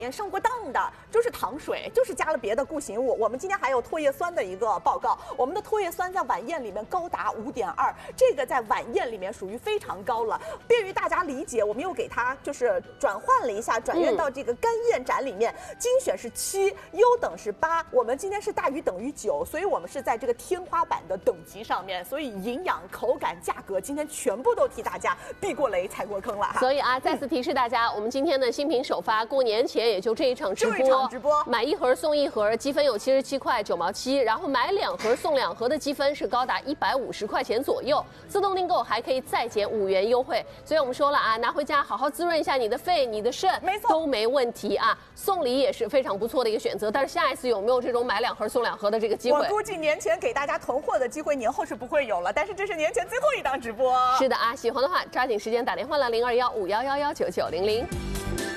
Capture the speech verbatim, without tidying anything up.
上过当的就是糖水，就是加了别的固形物。我们今天还有唾液酸的一个报告，我们的唾液酸在晚宴里面高达五点二，这个在晚宴里面属于非常高了，便于大家理解。我们又给它就是转换了一下，转院到这个干燕盏里面，嗯、精选是七，优等是八，我们今天是大于等于九，所以我们是在这个天花板的等级上面，所以营养、口感、价格今天全部都替大家避过雷、踩过坑了哈。 所以啊，再次提示大家，嗯、我们今天的新品首发，过年前。也就这一场直播， 一场直播买一盒送一盒，积分有七十七块九毛七，然后买两盒送两盒的积分是高达一百五十块钱左右，自动订购还可以再减五元优惠。所以我们说了啊，拿回家好好滋润一下你的肺、你的肾， 没错， 都没问题啊。送礼也是非常不错的一个选择，但是下一次有没有这种买两盒送两盒的这个机会？ 我估计年前给大家囤货的机会，年后是不会有了。但是这是年前最后一档直播。 是的啊，喜欢的话抓紧时间打电话了零二幺五幺幺幺九九零零。